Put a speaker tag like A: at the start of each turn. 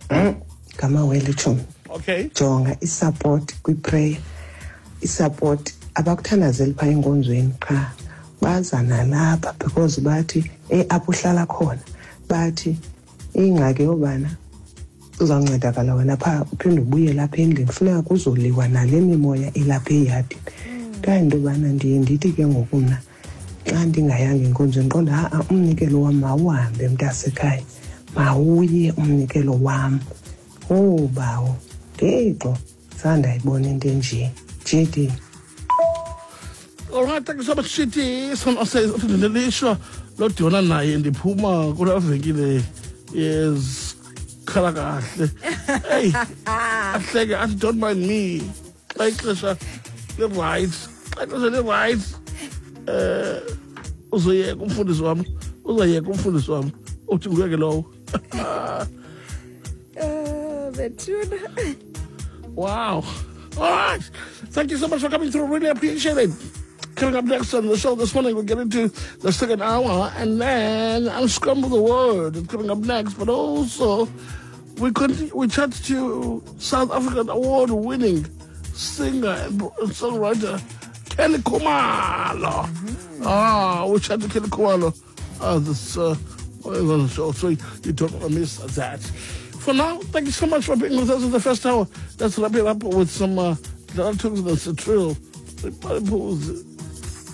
A: Gama wele chum.
B: Okay.
A: Jonga isupport kwi-prayer. Isupport abakuthandazeli pha enkonzweni qha. Baza nalapha because bathi apho uhlala khona. Bathi ingxaki yobana uzawuncedakala wena pha uphinde ubuye lapha endlini kufuneka kuzoliwa nale mimoya ilapha eyadini. Kanti ubana ndiye ndithi ke ngoku mna xa ndingayanga enkonzweni qonda umnikelo wam mawuhambe mntasekhaya. Mawuye umnikelo wam. Bawo ndixo sandayibona into enje GD.
B: All right, thank you so much, Chiti. Someone says, Delisha, Lord Diona naye ndiphuma kula venkile is khalakahle. Hey, ahleke athi don't mind me. Xa ixesha le-right, uzoyeka umfundisi wami, uthi nguyeke lowo.
C: The tune.
B: Wow. All right. Thank you so much for coming through. Really appreciate it. Coming up next on the show this morning, we'll get into the second hour, and then Unscramble the Word is coming up next. But also, we chat to South African award-winning singer and songwriter Kelly Khumalo. We chat to Kelly Khumalo. This on the show, so you don't want to miss that. For now, thank you so much for being with us in the first hour. Let's wrap it up with some Dala Tunes and Citril.